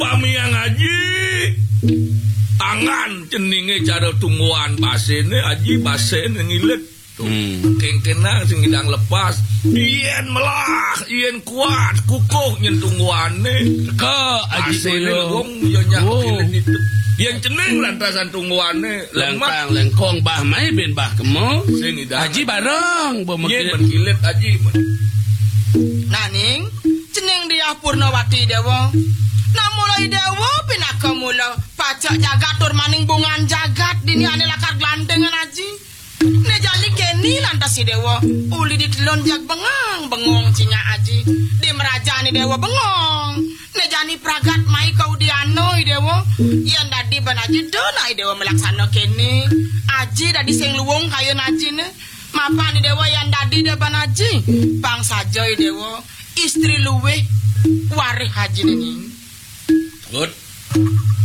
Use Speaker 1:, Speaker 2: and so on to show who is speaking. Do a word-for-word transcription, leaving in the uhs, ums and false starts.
Speaker 1: pamiang Aji tangan ceninge cara tungguan basene Aji basen ngilet hmm. kengkena sing ngidang lepas yen melah yen kuat kukuh nyen tungguane
Speaker 2: ke Aji
Speaker 1: wong yo nyak kilen itu yen ceneng lantasan tungguane
Speaker 2: lengkang lengkong bah mai ben bah kemo
Speaker 1: sing ngidang
Speaker 2: Aji bareng bo
Speaker 1: yen kilet Aji
Speaker 3: naning ceneng dia Purnawati dewa nah mulai dewa pinaka mula pacak jagatur maning bungan jagat dini ane lakar gelandengan Aji ne jali keni lantas si dewa uli ditelon jag bengang bengong cinya Aji di merajani dewa bengong ne jani pragat mai kau dianoi dewa yen dadi ban Aji dona dewa melaksana keni Aji dadi sing luwung kayu Aji ne mapa ni dewa yang dadi depan Aji bang saja dewa istri luwe warih Haji ning
Speaker 1: good